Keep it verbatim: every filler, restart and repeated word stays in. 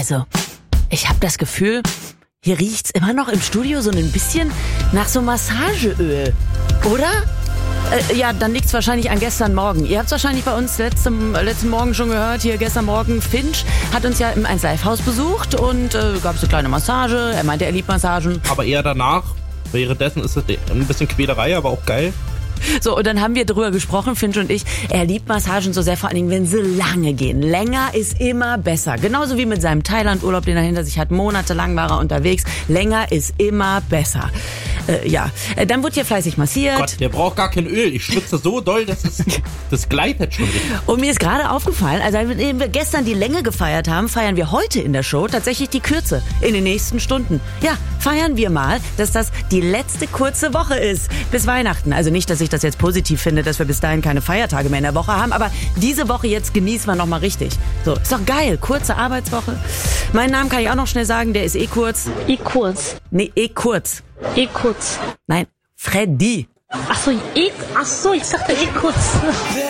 Also, ich habe das Gefühl, hier riecht's immer noch im Studio so ein bisschen nach so Massageöl, oder? Äh, ja, dann liegt's wahrscheinlich an gestern Morgen. Ihr habt's wahrscheinlich bei uns letzten, letzten Morgen schon gehört. Hier gestern Morgen, Finch hat uns ja im eins Live Haus besucht und äh, gab so eine kleine Massage. Er meinte, er liebt Massagen. Aber eher danach. Währenddessen ist es ein bisschen Quälerei, aber auch geil. So, und dann haben wir drüber gesprochen, Finch und ich. Er liebt Massagen so sehr, vor allen Dingen, wenn sie lange gehen. Länger ist immer besser. Genauso wie mit seinem Thailand-Urlaub, den er hinter sich hat. Monatelang war er unterwegs. Länger ist immer besser. Äh, ja, äh, dann wurde hier fleißig massiert. Gott, der braucht gar kein Öl. Ich schwitze so doll, das ist, das gleitet schon richtig. Und mir ist gerade aufgefallen, also wenn wir gestern die Länge gefeiert haben, feiern wir heute in der Show tatsächlich die Kürze in den nächsten Stunden. Ja, feiern wir mal, dass das die letzte kurze Woche ist bis Weihnachten. Also nicht, dass ich das jetzt positiv finde, dass wir bis dahin keine Feiertage mehr in der Woche haben, aber diese Woche jetzt genießen wir nochmal richtig. So, ist doch geil, kurze Arbeitswoche. Meinen Namen kann ich auch noch schnell sagen, der ist eh kurz. Eh kurz. Nee, eh kurz. Eh kurz. Nein, Freddy. Ach so, eh, ach so, ich dachte eh kurz.